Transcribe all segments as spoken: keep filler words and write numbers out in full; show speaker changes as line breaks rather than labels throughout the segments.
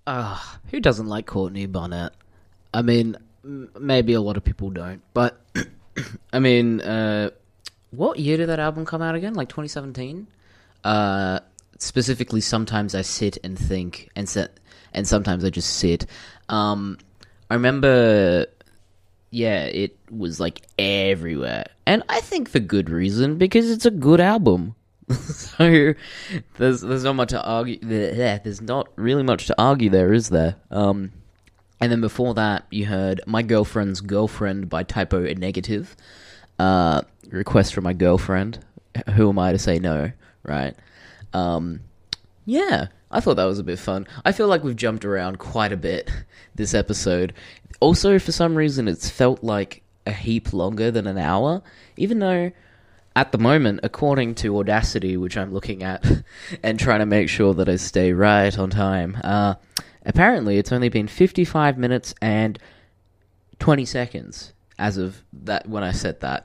Uh, who doesn't like Courtney Barnett? I mean, m- maybe a lot of people don't, but I mean, uh, what year did that album come out again? Like twenty seventeen? Uh, specifically, sometimes I sit and think, and sit, and sometimes I just sit. Um, I remember, yeah, it was like everywhere, and I think for good reason because it's a good album. So there's there's not much to argue. There's not really much to argue there, is there? Um, and then before that, you heard "My Girlfriend's Girlfriend" by Typo Negative. Uh, request from my girlfriend. Who am I to say no, right? Um, yeah, I thought that was a bit fun. I feel like we've jumped around quite a bit this episode. Also, for some reason, it's felt like a heap longer than an hour, even though at the moment, according to Audacity, which I'm looking at and trying to make sure that I stay right on time, uh, apparently it's only been fifty-five minutes and twenty seconds as of that when I said that.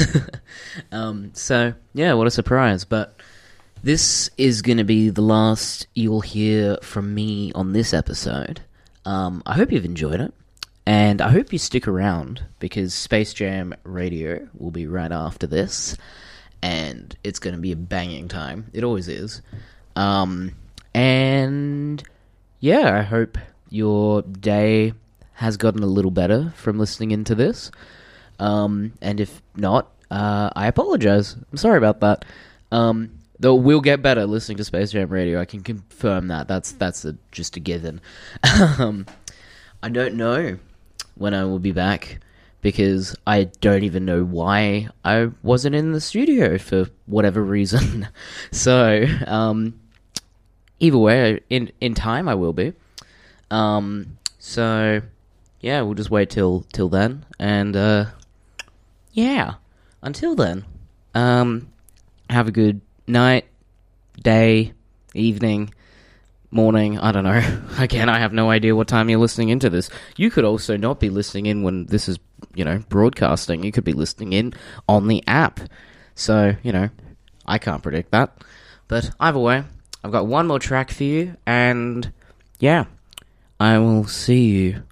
um, so, yeah, what a surprise. But this is going to be the last you'll hear from me on this episode. Um, I hope you've enjoyed it. And I hope you stick around, because Space Jam Radio will be right after this, and it's going to be a banging time. It always is. Um, and, yeah, I hope your day has gotten a little better from listening into this. Um, and if not, uh, I apologize. I'm sorry about that. Um, though we'll get better listening to Space Jam Radio. I can confirm that. That's that's a, just a given. um, I don't know when I will be back, because I don't even know why I wasn't in the studio for whatever reason. so, um, either way, in in time I will be. Um, so, yeah, we'll just wait till till then, and uh, yeah, until then, um, have a good night, day, evening, morning, I don't know. Again, I have no idea what time you're listening into this. You could also not be listening in when this is, you know, broadcasting. You could be listening in on the app. So, you know, I can't predict that. But either way, I've got one more track for you, and yeah, I will see you